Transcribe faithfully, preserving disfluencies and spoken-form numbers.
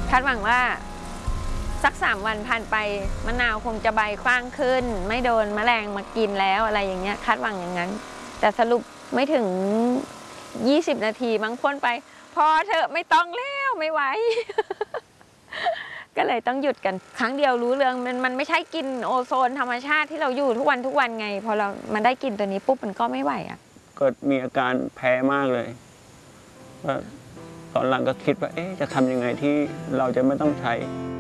คาดหวังว่าสักสามวันผ่านไปมะนาวคงจะใบกว้างขึ้นไม่โดนแมลงมากินแล้วอะไรอย่างเงี้ยคาดหวังอย่างนั้นแต่สรุปไม่ถึงยี่สิบนาทีบางคนไปพอเถอะไม่ต้องแล้วไม่ไหว ก็เลยต้องหยุดกันครั้งเดียวรู้เรื่องมันมันไม่ใช่กินโอโซนธรรมชาติที่เราอยู่ทุกวันทุกวันไงพอเรามันได้กินตัวนี้ปุ๊บมันก็ไม่ไหวอ่ะก็มีอาการแพ้มากเลยว่าตอนหลังก็คิดว่าเอ๊ะจะทำยังไงที่เราจะไม่ต้องใช้